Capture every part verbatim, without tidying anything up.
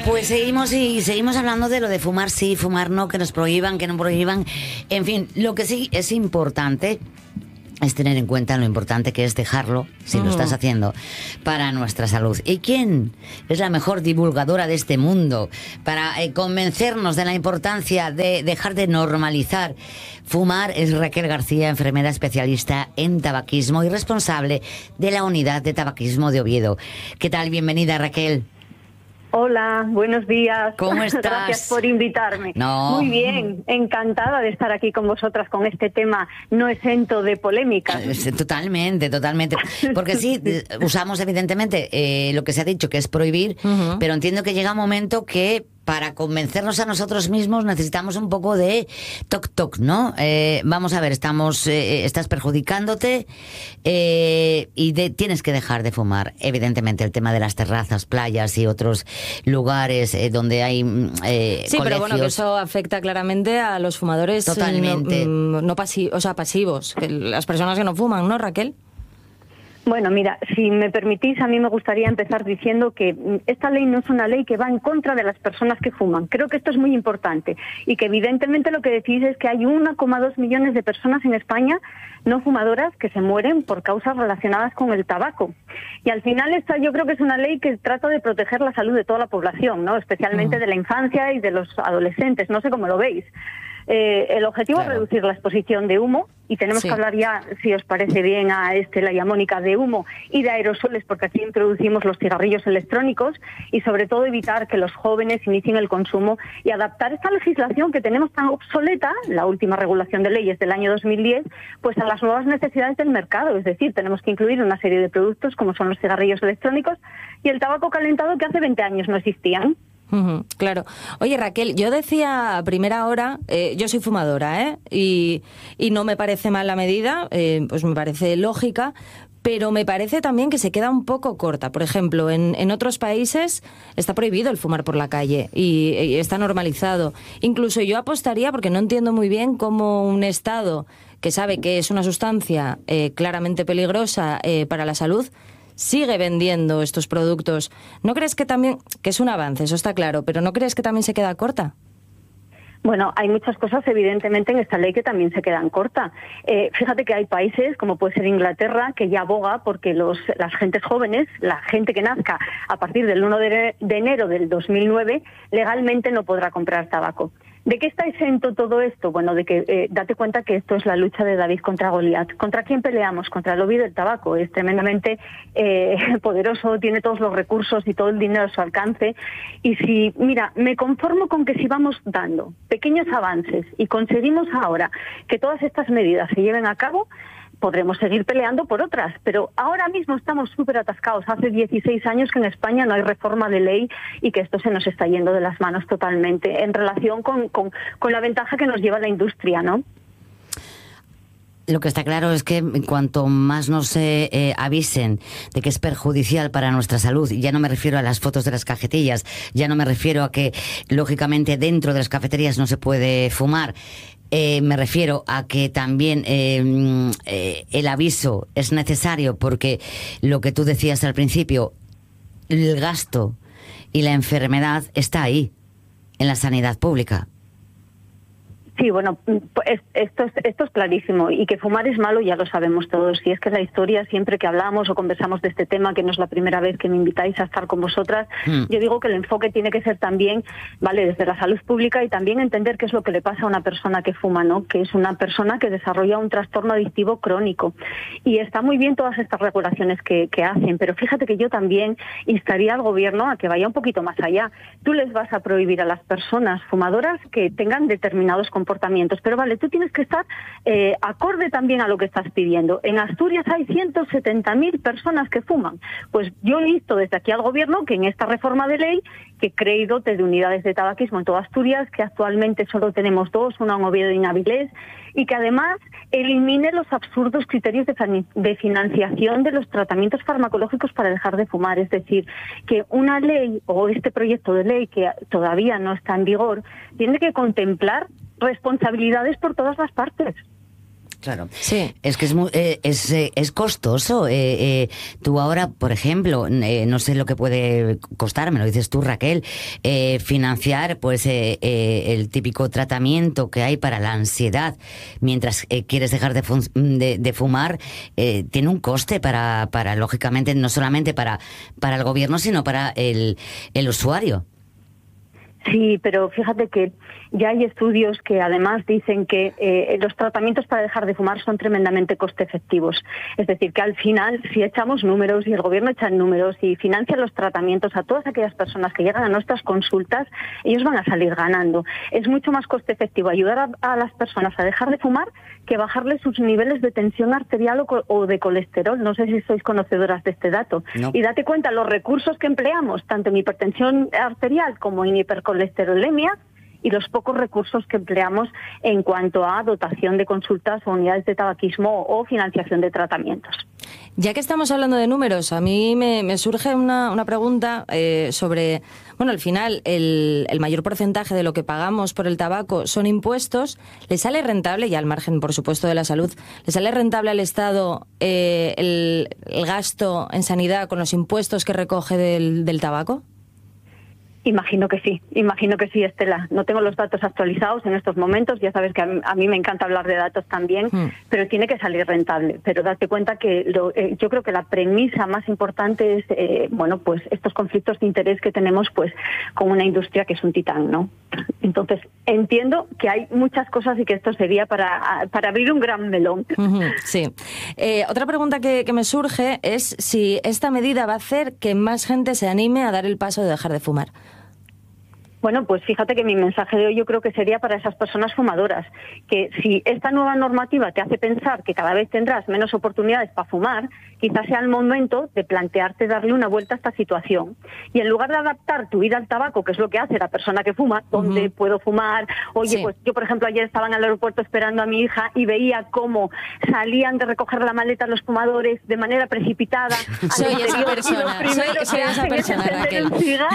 Pues seguimos y seguimos hablando de lo de fumar sí, fumar no, que nos prohíban, que no prohíban. En fin, lo que sí es importante es tener en cuenta lo importante que es dejarlo, si uh-huh. lo estás haciendo, para nuestra salud. ¿Y quién es la mejor divulgadora de este mundo para eh, convencernos de la importancia de dejar de normalizar fumar? Es Raquel García, enfermera especialista en tabaquismo y responsable de la unidad de tabaquismo de Oviedo. ¿Qué tal? Bienvenida, Raquel. Hola, buenos días. ¿Cómo estás? Gracias por invitarme. No. Muy bien, encantada de estar aquí con vosotras con este tema no exento de polémica. Totalmente, totalmente. Porque sí, usamos evidentemente eh, lo que se ha dicho, que es prohibir, uh-huh. pero entiendo que llega un momento que para convencernos a nosotros mismos necesitamos un poco de toc toc, ¿no? Eh, vamos a ver, estamos, eh, estás perjudicándote eh, y de, tienes que dejar de fumar. Evidentemente el tema de las terrazas, playas y otros lugares eh, donde hay eh, sí, colegios. Pero bueno, que eso afecta claramente a los fumadores. Totalmente. No, no pasi- o sea, pasivos, que las personas que no fuman, ¿no, Raquel? Bueno, mira, si me permitís, a mí me gustaría empezar diciendo que esta ley no es una ley que va en contra de las personas que fuman. Creo que esto es muy importante y que evidentemente lo que decís es que hay uno coma dos millones de personas en España no fumadoras que se mueren por causas relacionadas con el tabaco. Y al final esta yo creo que es una ley que trata de proteger la salud de toda la población, ¿no? Especialmente uh-huh. de la infancia y de los adolescentes. No sé cómo lo veis. Eh, el objetivo claro. es reducir la exposición de humo y tenemos sí. que hablar ya, si os parece bien, a Estela y a Mónica, de humo y de aerosoles, porque aquí introducimos los cigarrillos electrónicos y sobre todo evitar que los jóvenes inicien el consumo y adaptar esta legislación que tenemos tan obsoleta, la última regulación de leyes del año dos mil diez, pues a las nuevas necesidades del mercado. Es decir, tenemos que incluir una serie de productos como son los cigarrillos electrónicos y el tabaco calentado que hace veinte años no existían. Uh-huh, claro. Oye, Raquel, yo decía a primera hora, eh, yo soy fumadora, ¿eh? Y, y no me parece mal la medida, eh, pues me parece lógica, pero me parece también que se queda un poco corta. Por ejemplo, en, en otros países está prohibido el fumar por la calle y, y está normalizado. Incluso yo apostaría, porque no entiendo muy bien cómo un Estado que sabe que es una sustancia eh, claramente peligrosa eh, para la salud sigue vendiendo estos productos. ¿No crees que también, que es un avance, eso está claro, pero no crees que también se queda corta? Bueno, hay muchas cosas evidentemente en esta ley que también se quedan cortas. Eh, fíjate que hay países, como puede ser Inglaterra, que ya aboga porque los, las gentes jóvenes, la gente que nazca a partir del uno de enero del dos mil nueve, legalmente no podrá comprar tabaco. ¿De qué está exento todo esto? Bueno, de que eh, date cuenta que esto es la lucha de David contra Goliat. ¿Contra quién peleamos? Contra el lobby del tabaco. Es tremendamente eh, poderoso, tiene todos los recursos y todo el dinero a su alcance. Y si, mira, me conformo con que si vamos dando pequeños avances y conseguimos ahora que todas estas medidas se lleven a cabo, podremos seguir peleando por otras, pero ahora mismo estamos súper atascados. Hace dieciséis años que en España no hay reforma de ley y que esto se nos está yendo de las manos totalmente en relación con, con, con la ventaja que nos lleva la industria, ¿no? Lo que está claro es que cuanto más nos eh, eh, avisen de que es perjudicial para nuestra salud, ya no me refiero a las fotos de las cajetillas, ya no me refiero a que, lógicamente, dentro de las cafeterías no se puede fumar, Eh, me refiero a que también eh, eh, el aviso es necesario porque lo que tú decías al principio, el gasto y la enfermedad está ahí, en la sanidad pública. Sí, bueno, esto es, esto es clarísimo y que fumar es malo ya lo sabemos todos. Y es que la historia, siempre que hablamos o conversamos de este tema, que no es la primera vez que me invitáis a estar con vosotras, mm. yo digo que el enfoque tiene que ser también, vale, desde la salud pública y también entender qué es lo que le pasa a una persona que fuma, ¿no? Que es una persona que desarrolla un trastorno adictivo crónico. Y está muy bien todas estas regulaciones que, que hacen, pero fíjate que yo también instaría al gobierno a que vaya un poquito más allá. Tú les vas a prohibir a las personas fumadoras que tengan determinados comportamientos comportamientos, pero vale, tú tienes que estar eh, acorde también a lo que estás pidiendo. En Asturias hay ciento setenta mil personas que fuman. Pues yo insto desde aquí al gobierno que en esta reforma de ley que cree y dote de unidades de tabaquismo en toda Asturias, que actualmente solo tenemos dos, una en Oviedo y en Avilés, y que además elimine los absurdos criterios de, de financiación de los tratamientos farmacológicos para dejar de fumar. Es decir, que una ley o este proyecto de ley que todavía no está en vigor tiene que contemplar responsabilidades por todas las partes. Claro, sí. Es que es muy, eh, es, eh, es costoso. Eh, eh, tú ahora, por ejemplo, eh, no sé lo que puede costar, me lo dices tú, Raquel, eh, financiar pues eh, eh, el típico tratamiento que hay para la ansiedad mientras eh, quieres dejar de, fun- de, de fumar, eh, tiene un coste para, para, lógicamente, no solamente para, para el gobierno, sino para el, el usuario. Sí, pero fíjate que ya hay estudios que además dicen que eh, los tratamientos para dejar de fumar son tremendamente coste efectivos. Es decir, que al final, si echamos números y el gobierno echa números y financia los tratamientos a todas aquellas personas que llegan a nuestras consultas, ellos van a salir ganando. Es mucho más coste efectivo ayudar a, a las personas a dejar de fumar que bajarles sus niveles de tensión arterial o, co- o de colesterol. No sé si sois conocedoras de este dato. No. Y date cuenta, los recursos que empleamos, tanto en hipertensión arterial como en hipercolesterolemia, y los pocos recursos que empleamos en cuanto a dotación de consultas o unidades de tabaquismo o financiación de tratamientos. Ya que estamos hablando de números, a mí me, me surge una, una pregunta eh, sobre, bueno, al final el, el mayor porcentaje de lo que pagamos por el tabaco son impuestos. ¿Le sale rentable, y al margen, por supuesto, de la salud, le sale rentable al Estado eh, el, el gasto en sanidad con los impuestos que recoge del, del tabaco? Imagino que sí, imagino que sí, Estela. No tengo los datos actualizados en estos momentos, ya sabes que a mí, a mí me encanta hablar de datos también, mm. pero tiene que salir rentable. Pero date cuenta que lo, eh, yo creo que la premisa más importante es, eh, bueno, pues estos conflictos de interés que tenemos pues con una industria que es un titán, ¿no? Entonces, entiendo que hay muchas cosas y que esto sería para, para abrir un gran melón. Uh-huh, sí. Eh, otra pregunta que, que me surge es si esta medida va a hacer que más gente se anime a dar el paso de dejar de fumar. Bueno, pues fíjate que mi mensaje de hoy yo creo que sería para esas personas fumadoras, que si esta nueva normativa te hace pensar que cada vez tendrás menos oportunidades para fumar, quizás sea el momento de plantearte darle una vuelta a esta situación. Y en lugar de adaptar tu vida al tabaco, que es lo que hace la persona que fuma, ¿dónde uh-huh. puedo fumar? Oye, sí. pues yo, por ejemplo, ayer estaba en el aeropuerto esperando a mi hija y veía cómo salían de recoger la maleta los fumadores de manera precipitada. Soy esa persona, soy, soy esa persona, Raquel.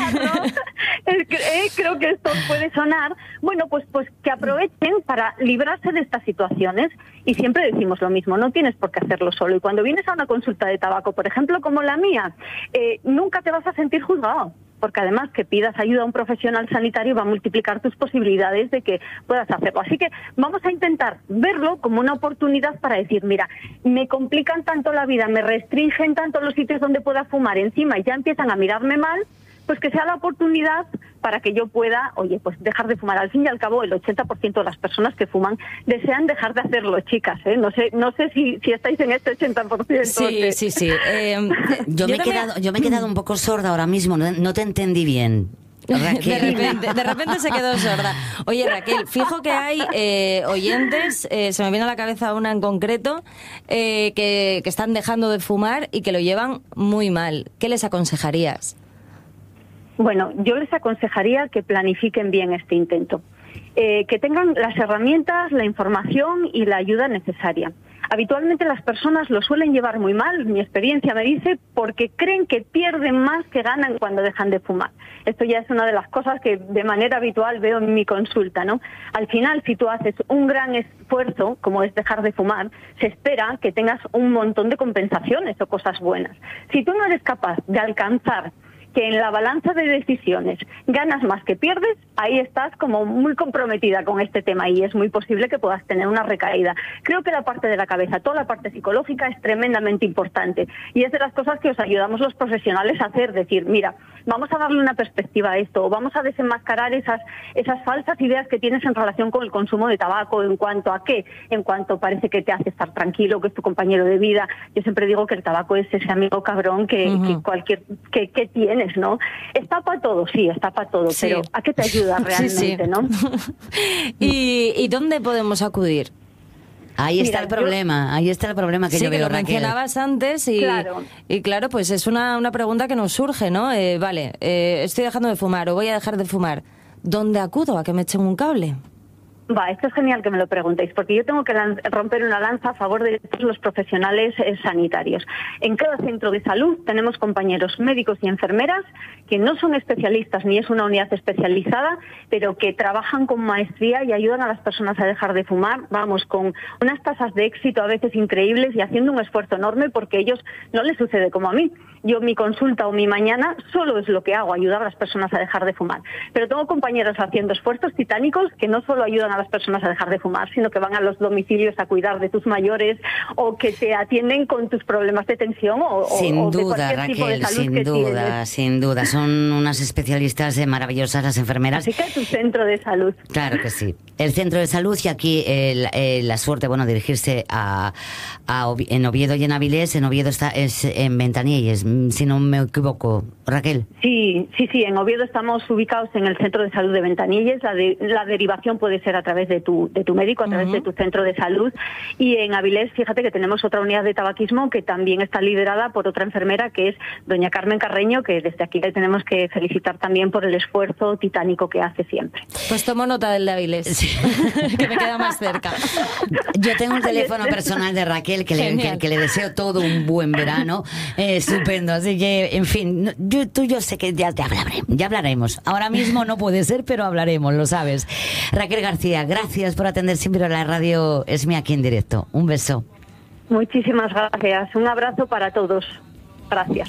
Creo que esto puede sonar, bueno, pues pues que aprovechen para librarse de estas situaciones. Y siempre decimos lo mismo, no tienes por qué hacerlo solo. Y cuando vienes a una consulta de tabaco, por ejemplo, como la mía, eh, nunca te vas a sentir juzgado, porque además que pidas ayuda a un profesional sanitario va a multiplicar tus posibilidades de que puedas hacerlo. Así que vamos a intentar verlo como una oportunidad para decir, mira, me complican tanto la vida, me restringen tanto los sitios donde pueda fumar, encima y ya empiezan a mirarme mal, pues que sea la oportunidad para que yo pueda, oye, pues dejar de fumar. Al fin y al cabo, el ochenta por ciento de las personas que fuman desean dejar de hacerlo, chicas, ¿eh? No sé no sé si, si estáis en este ochenta por ciento. Sí, de... sí, sí. Eh, yo, me he quedado, yo me he quedado un poco sorda ahora mismo, no, no te entendí bien. Raquel. De repente, de repente se quedó sorda. Oye, Raquel, fijo que hay eh, oyentes, eh, se me viene a la cabeza una en concreto, eh, que, que están dejando de fumar y que lo llevan muy mal. ¿Qué les aconsejarías? Bueno, yo les aconsejaría que planifiquen bien este intento, eh, que tengan las herramientas, la información y la ayuda necesaria. Habitualmente las personas lo suelen llevar muy mal, mi experiencia me dice, porque creen que pierden más que ganan cuando dejan de fumar. Esto ya es una de las cosas que de manera habitual veo en mi consulta, ¿no? Al final, si tú haces un gran esfuerzo, como es dejar de fumar, se espera que tengas un montón de compensaciones o cosas buenas. Si tú no eres capaz de alcanzar que en la balanza de decisiones ganas más que pierdes, ahí estás como muy comprometida con este tema y es muy posible que puedas tener una recaída. Creo que la parte de la cabeza, toda la parte psicológica es tremendamente importante y es de las cosas que os ayudamos los profesionales a hacer, decir, mira, vamos a darle una perspectiva a esto, o vamos a desenmascarar esas, esas falsas ideas que tienes en relación con el consumo de tabaco, en cuanto a qué, en cuanto parece que te hace estar tranquilo, que es tu compañero de vida. Yo siempre digo que el tabaco es ese amigo cabrón que, uh-huh. que cualquier, que, que tiene, ¿no? Está para todo, sí, está para todo, sí. Pero ¿a qué te ayuda realmente, sí, sí. ¿no? ¿Y, ¿Y dónde podemos acudir? Ahí está Mira, el problema, yo... ahí está el problema que sí, yo veo, que lo Raquel. mencionabas antes y claro, y claro pues es una, una pregunta que nos surge, ¿no? Eh, vale, eh, estoy dejando de fumar o voy a dejar de fumar. ¿Dónde acudo a que me echen un cable? Va, esto es genial que me lo preguntéis, porque yo tengo que romper una lanza a favor de todos los profesionales eh, sanitarios. En cada centro de salud tenemos compañeros médicos y enfermeras que no son especialistas ni es una unidad especializada, pero que trabajan con maestría y ayudan a las personas a dejar de fumar, vamos, con unas tasas de éxito a veces increíbles y haciendo un esfuerzo enorme, porque a ellos no les sucede como a mí. Yo mi consulta o mi mañana solo es lo que hago, ayudar a las personas a dejar de fumar. Pero tengo compañeros haciendo esfuerzos titánicos que no solo ayudan a las personas a dejar de fumar, sino que van a los domicilios a cuidar de tus mayores o que te atienden con tus problemas de tensión o, sin o duda, de cualquier Raquel, tipo de salud sin que duda, tienes. Sin duda, son unas especialistas eh, maravillosas las enfermeras. Así que tu centro de salud. Claro que sí. El centro de salud y aquí eh, eh, la suerte, bueno, dirigirse a, a Ovi- en Oviedo y en Avilés. En Oviedo está es en Ventanilles, si no me equivoco, Raquel. Sí, sí, sí. En Oviedo estamos ubicados en el centro de salud de Ventanilles. La, de, la derivación puede ser a través de tu, de tu médico, a través uh-huh. de tu centro de salud. Y en Avilés, fíjate que tenemos otra unidad de tabaquismo que también está liderada por otra enfermera que es doña Carmen Carreño, que desde aquí le tenemos que felicitar también por el esfuerzo titánico que hace siempre. Pues tomo nota del de Avilés, sí. que me queda más cerca. Yo tengo el teléfono personal de Raquel, que le, que, que le deseo todo un buen verano, eh, estupendo. Así que, en fin, yo, tú yo sé que ya te hablaré, ya hablaremos. Ahora mismo no puede ser, pero hablaremos, lo sabes. Raquel García, gracias por atender siempre a la radio Esme aquí en directo. Un beso. Muchísimas gracias. Un abrazo para todos. Gracias.